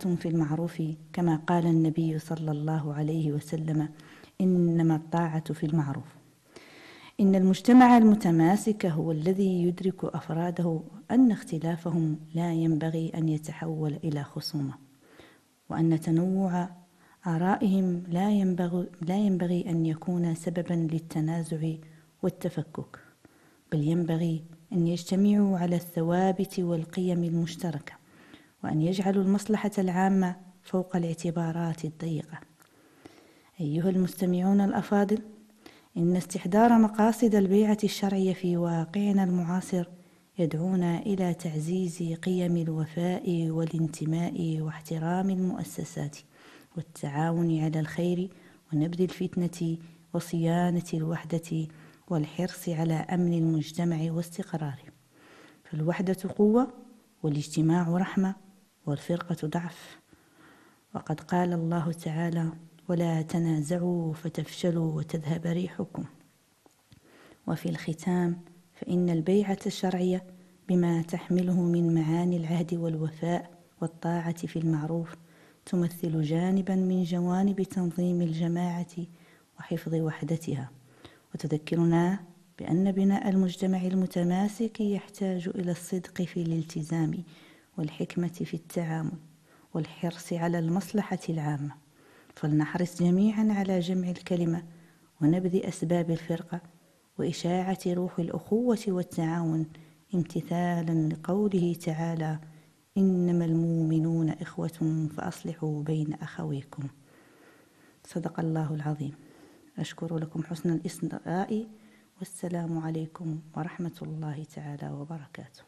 في المعروف، كما قال النبي صلى الله عليه وسلم: إنما الطاعة في المعروف. إن المجتمع المتماسك هو الذي يدرك أفراده أن اختلافهم لا ينبغي أن يتحول إلى خصومة، وأن تنوع آرائهم لا ينبغي أن يكون سببا للتنازع والتفكك، بل ينبغي أن يجتمعوا على الثوابت والقيم المشتركة، وأن يجعلوا المصلحة العامة فوق الاعتبارات الضيقة. أيها المستمعون الأفاضل، إن استحضار مقاصد البيعة الشرعية في واقعنا المعاصر يدعونا إلى تعزيز قيم الوفاء والانتماء واحترام المؤسسات والتعاون على الخير ونبذ الفتنة وصيانة الوحدة والحرص على أمن المجتمع واستقراره. فالوحدة قوة، والاجتماع رحمة، والفرقة ضعف. وقد قال الله تعالى: ولا تنازعوا فتفشلوا وتذهب ريحكم. وفي الختام، فإن البيعة الشرعية بما تحمله من معاني العهد والوفاء والطاعة في المعروف تمثل جانبا من جوانب تنظيم الجماعة وحفظ وحدتها، وتذكرنا بأن بناء المجتمع المتماسك يحتاج إلى الصدق في الالتزام والحكمة في التعامل والحرص على المصلحة العامة. فلنحرص جميعا على جمع الكلمة ونبذ أسباب الفرقة وإشاعة روح الأخوة والتعاون، امتثالا لقوله تعالى: إنما المؤمنون إخوة فأصلحوا بين أخويكم. صدق الله العظيم. أشكر لكم حسن الإصغاء، والسلام عليكم ورحمة الله تعالى وبركاته.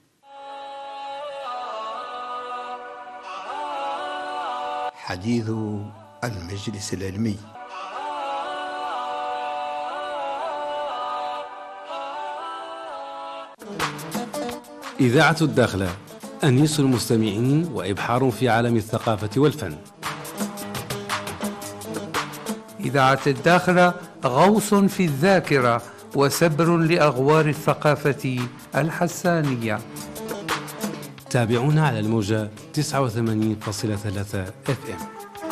حديث المجلس العلمي. إذاعة الداخلة، أنيس المستمعين وإبحار في عالم الثقافة والفن. إذاعة الداخلة غوص في الذاكرة وسبر لأغوار الثقافة الحسانية. تابعونا على الموجة 89.3 FM.